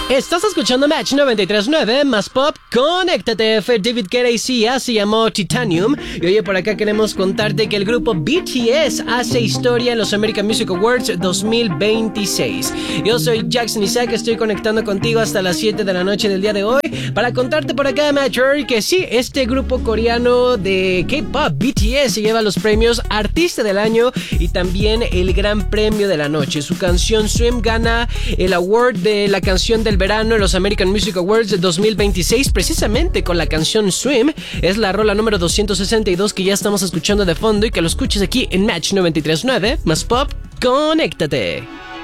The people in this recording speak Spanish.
Estás escuchando Match 93.9 más pop. Conéctate. Fue David Guetta y Sia, se llamó Titanium. Y oye, por acá queremos contarte que el grupo BTS hace historia en los American Music Awards 2026. Yo soy Jackson Isaac, estoy conectando contigo hasta las 7 de la noche del día de hoy para contarte por acá, Matcher, que sí, este grupo coreano de K-pop, BTS, se lleva los premios Artista del Año y también el Gran Premio de la Noche. Su canción Swim gana el award de la canción del verano en los American Music Awards 2026, precisamente con la canción Swim. Es la rola número 262 que ya estamos escuchando de fondo y que lo escuches aquí en Match 93.9 más pop. Conéctate.